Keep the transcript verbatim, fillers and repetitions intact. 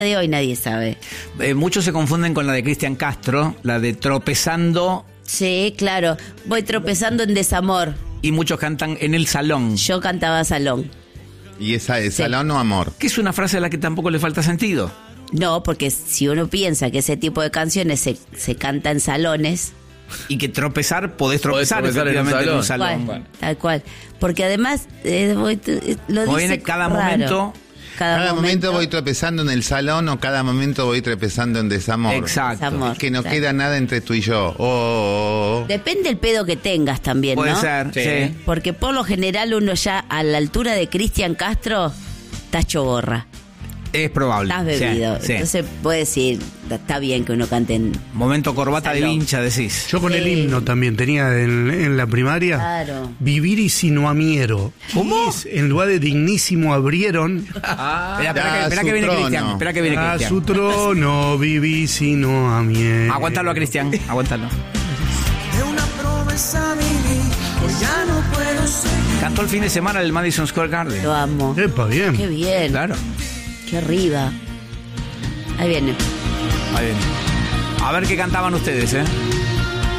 de hoy nadie sabe. Eh, muchos se confunden con la de Cristian Castro, la de Tropezando. Sí, claro. Voy tropezando en desamor. Y muchos cantan En el Salón. Yo cantaba Salón. ¿Y esa es Sí. salón o amor? Que es una frase a la que tampoco le falta sentido. No, porque si uno piensa que ese tipo de canciones se, se canta en salones... Y que tropezar, podés tropezar, tropezar en un efectivamente, en un salón. salón. Cual, tal cual. Porque además, eh, voy- eh, lo Como dice viene cada raro. momento. Cada, Cada momento voy tropezando en el salón o cada momento voy tropezando en desamor. Exacto. Desamor. Es que no Claro. queda nada entre tú y yo. Oh, oh, oh. Depende el pedo que tengas también, Puede ¿no? ser, Sí. sí. Porque por lo general uno ya a la altura de Cristian Castro está choborra, Es probable. estás bebido. Sí, sí. Entonces puede decir, está bien que uno cante en... Momento corbata de Salón. vincha, decís. Yo con el Sí. himno también tenía en, en la primaria. Claro. Vivir y sinuamiero. ¿Cómo? Y en lugar de dignísimo abrieron. Espera, espera Da que, espera su que viene trono. Cristian. Espera que viene A Cristian. su trono viví sino a miero. Aguántalo a Cristian, aguántalo. De una promesa viví, hoy ya no puedo seguir. Cantó el fin de semana el Madison Square Garden. Lo amo. Epa, bien. Qué bien. Claro. Qué arriba. Ahí viene. Ahí viene. A ver qué cantaban ustedes, ¿eh?